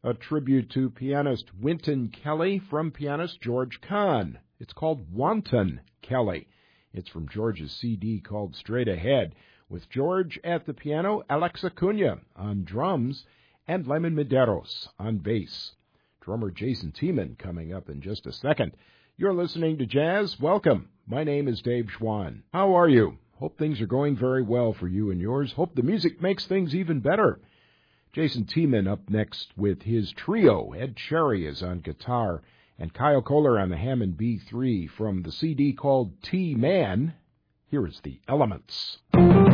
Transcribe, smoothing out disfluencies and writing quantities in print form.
a tribute to pianist Wynton Kelly from pianist George Kahn. It's called Wanton Kelly. It's from George's CD called Straight Ahead, with George at the piano, Alex Acuna on drums, and Lemon Medeiros on bass. Drummer Jason Tiemann coming up in just a second. You're listening to Jazz. Welcome. My name is Dave Schwann. How are you? Hope things are going very well for you and yours. Hope the music makes things even better. Jason Tiemann up next with his trio. Ed Cherry is on guitar, and Kyle Kohler on the Hammond B3 from the CD called T-Man. Here is The Elements.